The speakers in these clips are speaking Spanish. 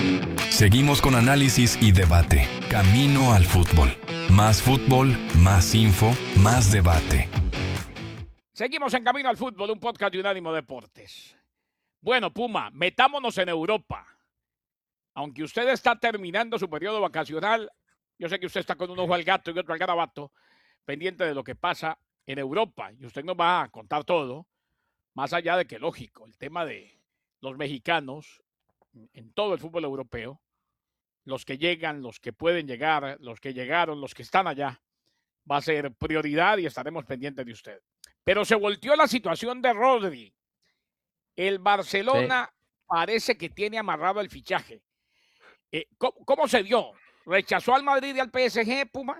Seguimos con análisis y debate. Camino al fútbol. Más fútbol, más info, más debate. Seguimos en Camino al Fútbol, un podcast de Unánimo Deportes. Bueno, Puma, metámonos en Europa. Aunque usted está terminando su periodo vacacional, yo sé que usted está con un ojo al gato y otro al garabato, pendiente de lo que pasa en Europa. Y usted nos va a contar todo, más allá de que, lógico, el tema de los mexicanos en todo el fútbol europeo, los que llegan, los que pueden llegar, los que llegaron, los que están allá, va a ser prioridad y estaremos pendientes de usted. Pero se volteó la situación de Rodri. El Barcelona parece que tiene amarrado el fichaje. ¿Cómo se dio? ¿Rechazó al Madrid y al PSG, Puma?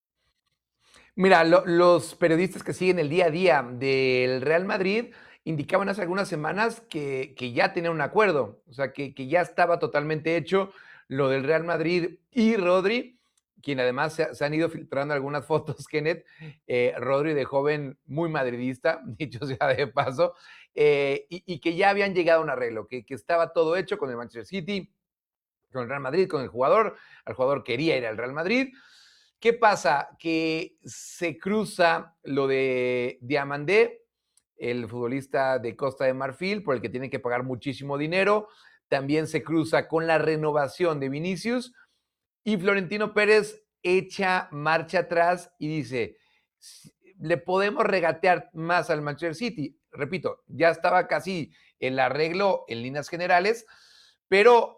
Mira, los periodistas que siguen el día a día del Real Madrid indicaban hace algunas semanas que ya tenían un acuerdo, o sea, que ya estaba totalmente hecho lo del Real Madrid y Rodri, quien además se han ido filtrando algunas fotos, Kenneth, Rodri de joven muy madridista, dicho sea de paso, y que ya habían llegado a un arreglo, que estaba todo hecho con el Manchester City, con el Real Madrid, con el jugador quería ir al Real Madrid. ¿Qué pasa? Que se cruza lo de Diamandé, el futbolista de Costa de Marfil, por el que tienen que pagar muchísimo dinero. También se cruza con la renovación de Vinicius y Florentino Pérez echa marcha atrás y dice, le podemos regatear más al Manchester City. Repito, ya estaba casi el arreglo en líneas generales, pero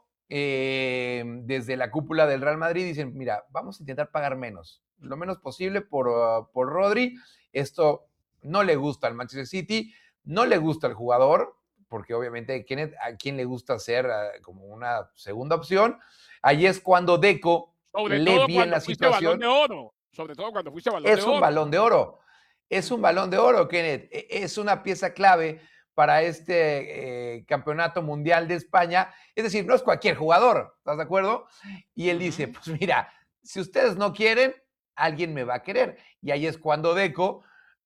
desde la cúpula del Real Madrid dicen, mira, vamos a intentar pagar menos, lo menos posible por Rodri. Esto no le gusta al Manchester City, no le gusta al jugador, porque obviamente a quién le gusta ser como una segunda opción. Ahí es cuando Deco lee bien la situación. Sobre todo cuando fuiste Balón de Oro. Es un Balón de Oro. Es un Balón de Oro, Kenneth. Es una pieza clave para este campeonato mundial de España. Es decir, no es cualquier jugador, ¿estás de acuerdo? Y él dice, pues mira, si ustedes no quieren, alguien me va a querer. Y ahí es cuando Deco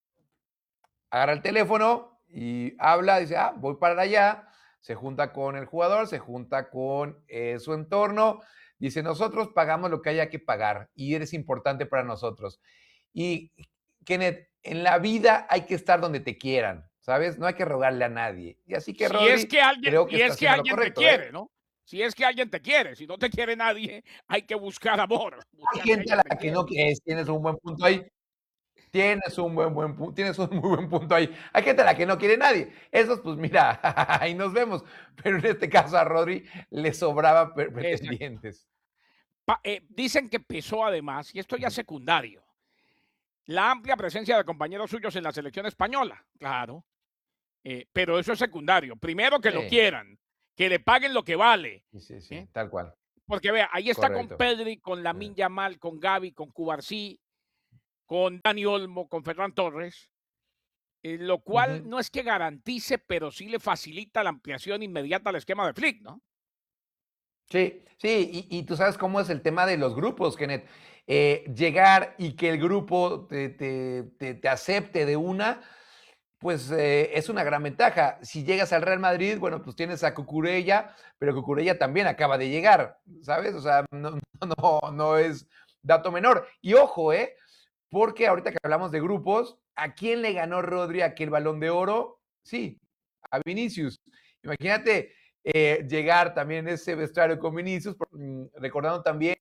agarra el teléfono y habla, dice, voy para allá, se junta con el jugador, se junta con su entorno, dice, nosotros pagamos lo que haya que pagar y eres importante para nosotros. Y, Kenneth, en la vida hay que estar donde te quieran, ¿sabes? No hay que rogarle a nadie. Y así que Rodri, creo que está haciendo lo correcto, te quiere, ¿no? Si es que alguien te quiere, si no te quiere nadie, hay que buscar amor. Hay gente a la que no quieres, tienes un buen punto ahí. Tienes un muy buen punto ahí. Hay gente a la que no quiere nadie. Esos, pues mira, ahí nos vemos. Pero en este caso a Rodri le sobraba pretendientes. Dicen que pesó además, y esto ya es secundario, la amplia presencia de compañeros suyos en la selección española, claro. Pero eso es secundario. Primero que lo quieran, que le paguen lo que vale. Sí, tal cual. Porque vea, ahí está Correcto. con Pedri, con Lamine Yamal, con Gavi, con Cubarsí, con Dani Olmo, con Ferran Torres, lo cual no es que garantice, pero sí le facilita la ampliación inmediata al esquema de Flick, ¿no? Sí, y tú sabes cómo es el tema de los grupos, Kenneth. Llegar y que el grupo te acepte de una, pues es una gran ventaja. Si llegas al Real Madrid, bueno, pues tienes a Cucurella, pero Cucurella también acaba de llegar, ¿sabes? O sea, no es dato menor. Y ojo, porque ahorita que hablamos de grupos, ¿a quién le ganó Rodri aquel Balón de Oro? Sí, a Vinicius. Imagínate llegar también en ese vestuario con Vinicius, recordando también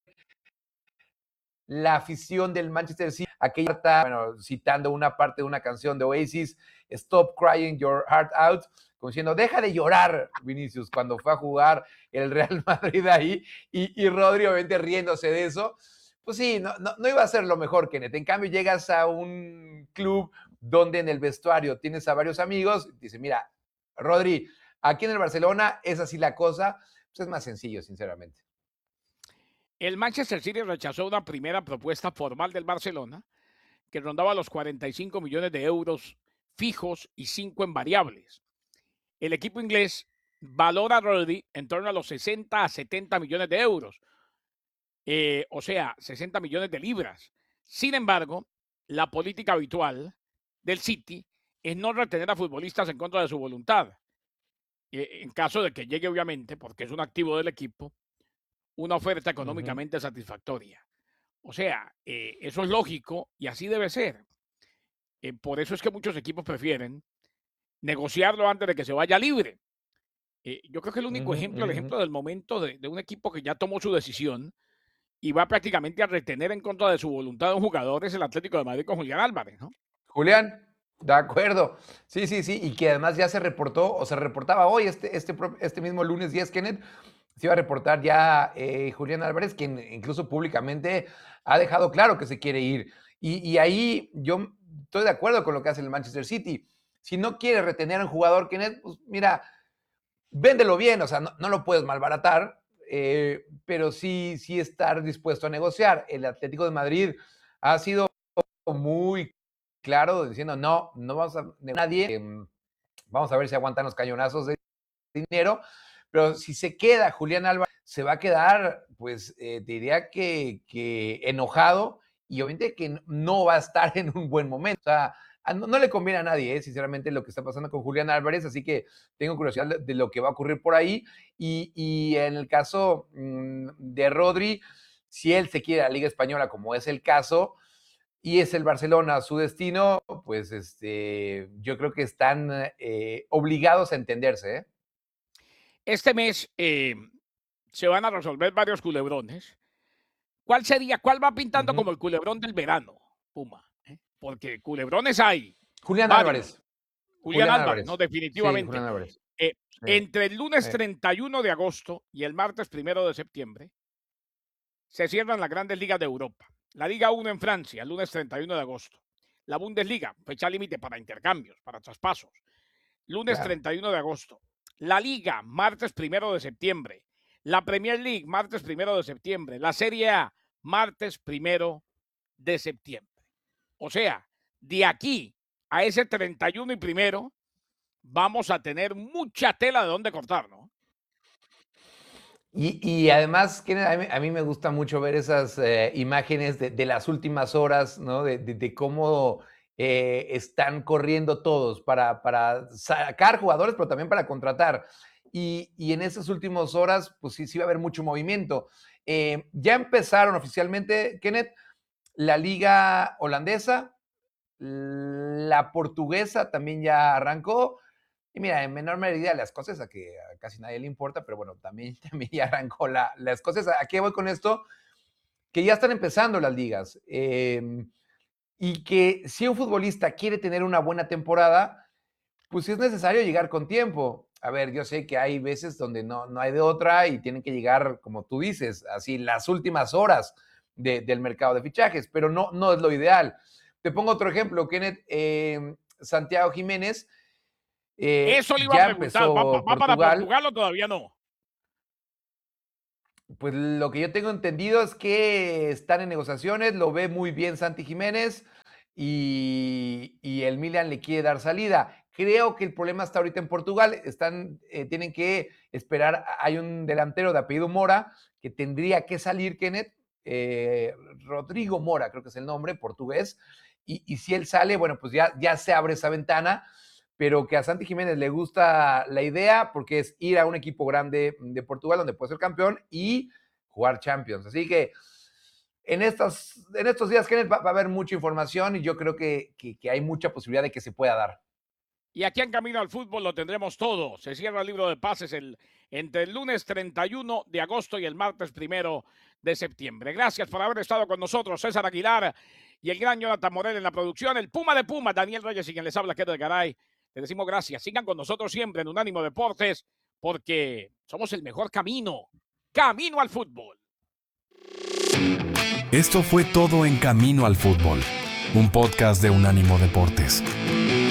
la afición del Manchester City, aquella, bueno, citando una parte de una canción de Oasis, Stop Crying Your Heart Out, como diciendo, deja de llorar, Vinicius, cuando fue a jugar el Real Madrid ahí, y Rodri obviamente riéndose de eso. Pues sí, no iba a ser lo mejor, Kenneth. En cambio, llegas a un club donde en el vestuario tienes a varios amigos, y dices, mira, Rodri, aquí en el Barcelona es así la cosa, pues es más sencillo, sinceramente. El Manchester City rechazó una primera propuesta formal del Barcelona que rondaba los 45 millones de euros fijos y 5 en variables. El equipo inglés valora a Rodri en torno a los 60 a 70 millones de euros, o sea, 60 millones de libras. Sin embargo, la política habitual del City es no retener a futbolistas en contra de su voluntad. en caso de que llegue, obviamente, porque es un activo del equipo, una oferta económicamente satisfactoria. O sea, eso es lógico y así debe ser. Por eso es que muchos equipos prefieren negociarlo antes de que se vaya libre. Yo creo que el único ejemplo, el ejemplo del momento de un equipo que ya tomó su decisión y va prácticamente a retener en contra de su voluntad a un jugador es el Atlético de Madrid con Julián Álvarez, ¿no? Julián, de acuerdo. Sí, y que además ya se reportó, o se reportaba hoy, este mismo lunes 10, Kenneth, se iba a reportar ya Julián Álvarez, quien incluso públicamente ha dejado claro que se quiere ir. Y ahí yo estoy de acuerdo con lo que hace el Manchester City. Si no quiere retener a un jugador, Kenneth, pues mira, véndelo bien, o sea, no lo puedes malbaratar, pero sí estar dispuesto a negociar. El Atlético de Madrid ha sido muy claro diciendo no vamos a nadie, vamos a ver si aguantan los cañonazos de dinero, pero si se queda Julián Álvarez, se va a quedar, pues diría que enojado y obviamente que no va a estar en un buen momento. O sea, no le conviene a nadie, sinceramente, lo que está pasando con Julián Álvarez, así que tengo curiosidad de lo que va a ocurrir por ahí. Y en el caso de Rodri, si él se quiere a la Liga Española, como es el caso, y es el Barcelona su destino, pues yo creo que están obligados a entenderse. Este mes se van a resolver varios culebrones. ¿Cuál va pintando como el culebrón del verano, Puma? Porque culebrones hay. Julián varios. Álvarez. Julián Álvarez, no, definitivamente. Sí, Julián Álvarez. Entre el lunes 31 de agosto y el martes 1 de septiembre se cierran las grandes ligas de Europa. La Liga 1 en Francia, el lunes 31 de agosto. La Bundesliga, fecha límite para intercambios, para traspasos. Lunes 31 de agosto. La Liga, martes 1 de septiembre. La Premier League, martes 1 de septiembre. La Serie A, martes 1 de septiembre. O sea, de aquí a ese 31 y 1 vamos a tener mucha tela de dónde cortar, ¿no? Y además, a mí me gusta mucho ver esas imágenes de las últimas horas, ¿no? De cómo están corriendo todos para sacar jugadores, pero también para contratar. Y en esas últimas horas, pues sí va a haber mucho movimiento. Ya empezaron oficialmente, Kenneth, la liga holandesa, la portuguesa también ya arrancó. Y mira, en menor medida la escocesa, que a casi nadie le importa, pero bueno, también ya arrancó la escocesa. ¿A qué voy con esto? Que ya están empezando las ligas. Y que si un futbolista quiere tener una buena temporada, pues es necesario llegar con tiempo. A ver, yo sé que hay veces donde no hay de otra y tienen que llegar, como tú dices, así las últimas horas del mercado de fichajes, pero no es lo ideal. Te pongo otro ejemplo, Kenneth, Santiago Jiménez. Eso le iba a preguntar, ¿va para Portugal o todavía no? Pues lo que yo tengo entendido es que están en negociaciones, lo ve muy bien Santi Jiménez y el Milan le quiere dar salida. Creo que el problema está ahorita en Portugal, tienen que esperar, hay un delantero de apellido Mora que tendría que salir, Kenneth, Rodrigo Mora, creo que es el nombre, portugués, y si él sale, bueno, pues ya se abre esa ventana, pero que a Santi Jiménez le gusta la idea porque es ir a un equipo grande de Portugal donde puede ser campeón y jugar Champions. Así que en estos días, Kenneth, va a haber mucha información y yo creo que hay mucha posibilidad de que se pueda dar. Y aquí en Camino al Fútbol lo tendremos todo. Se cierra el libro de pases entre el lunes 31 de agosto y el martes 1 de septiembre. Gracias por haber estado con nosotros, César Aguilar y el gran Jonathan Morel en la producción. El Puma de Puma, Daniel Reyes y quien les habla, Kenneth Garay. Les decimos gracias. Sigan con nosotros siempre en Unánimo Deportes porque somos el mejor camino. Camino al Fútbol. Esto fue todo en Camino al Fútbol, un podcast de Unánimo Deportes.